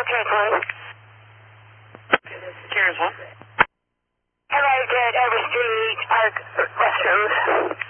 Take one. Here's one. Arrived at Overstreet Park restrooms.